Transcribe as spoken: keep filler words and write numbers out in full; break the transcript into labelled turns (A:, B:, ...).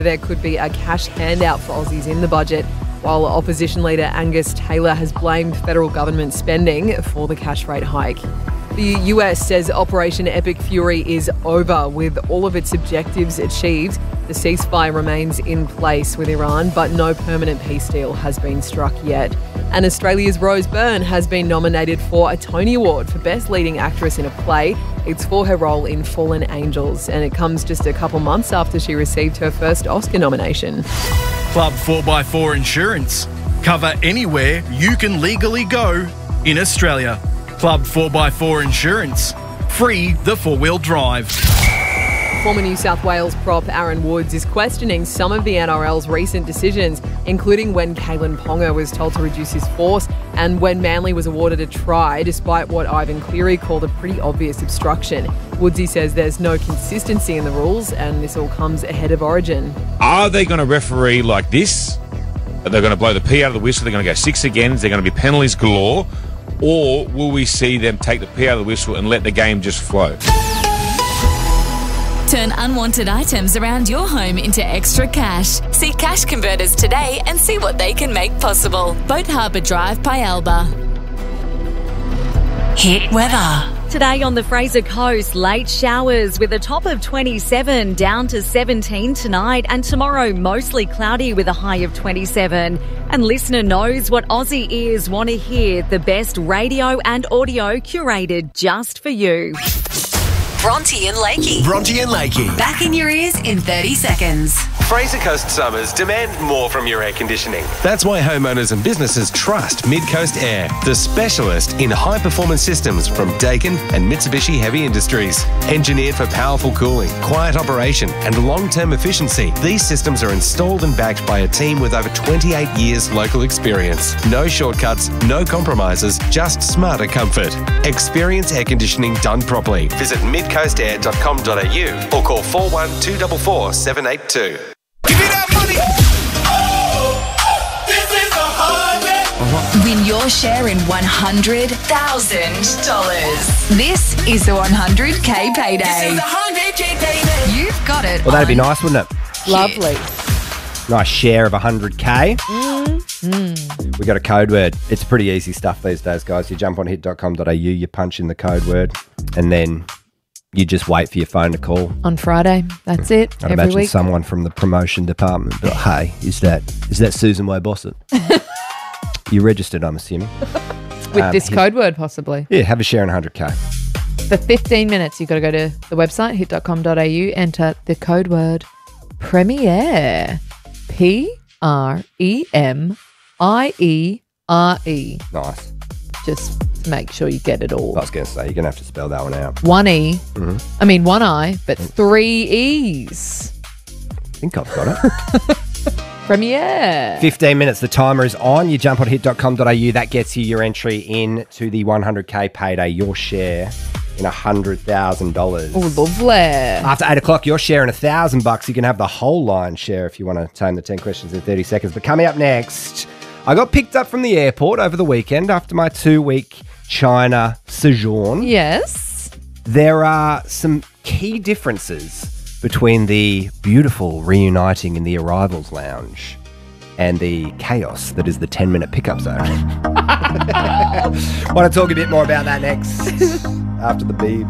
A: There could be a cash handout for Aussies in the budget, while opposition leader Angus Taylor has blamed federal government spending for the cash rate hike. The U S says Operation Epic Fury is over with all of its objectives achieved. The ceasefire remains in place with Iran, but no permanent peace deal has been struck yet. And Australia's Rose Byrne has been nominated for a Tony Award for Best Leading Actress in a Play. It's for her role in Fallen Angels, and it comes just a couple months after she received her first Oscar nomination.
B: Club four by four Insurance. Cover anywhere you can legally go in Australia. Club four by four Insurance. Free the four-wheel drive.
A: Former New South Wales prop Aaron Woods is questioning some of the N R L's recent decisions, including when Kalen Ponga was told to reduce his force and when Manly was awarded a try, despite what Ivan Cleary called a pretty obvious obstruction. Woodsy says there's no consistency in the rules, and this all comes ahead of Origin.
C: Are they going to referee like this? Are they going to blow the pee out of the whistle? They're going to go six again? Is there going to be penalties galore? Or will we see them take the pee out of the whistle and let the game just flow?
D: Turn unwanted items around your home into extra cash. See Cash Converters today and see what they can make possible. Boat Harbour Drive, Pyalba. Hit weather.
E: Today on the Fraser Coast, late showers with a top of twenty-seven, down to seventeen tonight, and tomorrow mostly cloudy with a high of twenty-seven. And listener knows what Aussie ears want to hear, the best radio and audio curated just for you.
D: Bronte and Lakey.
F: Bronte and Lakey.
D: Back in your ears in thirty seconds.
G: Fraser Coast summers demand more from your air conditioning.
F: That's why homeowners and businesses trust Mid-Coast Air, the specialist in high-performance systems from Daikin and Mitsubishi Heavy Industries. Engineered for powerful cooling, quiet operation and long-term efficiency, these systems are installed and backed by a team with over twenty-eight years local experience. No shortcuts, no compromises, just smarter comfort. Experience air conditioning done properly. Visit mid coast air dot com dot a u or call four one two four four seven eight two.
H: Give me that money. Oh, oh, this is a hundred.
D: Win your share in one hundred thousand dollars. This is the one hundred K payday.
H: This is a one hundred K payday.
D: You've got it.
I: Well, that'd be nice, wouldn't it?
A: Lovely.
I: Nice share of one hundred K.
A: Mm.
I: We got a code word. It's pretty easy stuff these days, guys. You jump on hit dot com dot a u, you punch in the code word, and then you just wait for your phone to call.
A: On Friday, that's it.
I: I'd
A: every
I: imagine
A: week.
I: someone from the promotion department be like, hey, is that is that Susan Waybossett? You registered, I'm assuming.
A: With
I: Um,
A: this
I: hit-
A: code word, possibly.
I: Yeah, have a share in one hundred K.
A: For fifteen minutes, you've got to go to the website, hit dot com dot a u, enter the code word Premiere. P R E M I E R E.
I: Nice.
A: Just to make sure you get it all.
I: I was going to say, you're going to have to spell that one out.
A: One E.
I: Mhm.
A: I mean, one I, but three E's.
I: I think I've got it.
A: Premiere.
I: fifteen minutes, the timer is on. You jump on hit dot com dot a u. That gets you your entry in to the one hundred K payday, your share in one hundred thousand dollars.
A: Oh, lovely.
I: After eight o'clock, you're sharing a thousand bucks. You can have the whole line share if you want to tame the ten questions in thirty seconds. But coming up next, I got picked up from the airport over the weekend after my two-week China sojourn.
A: Yes.
I: There are some key differences between the beautiful reuniting in the arrivals lounge and the chaos that is the ten-minute pickup zone. Want to talk a bit more about that next after the beep.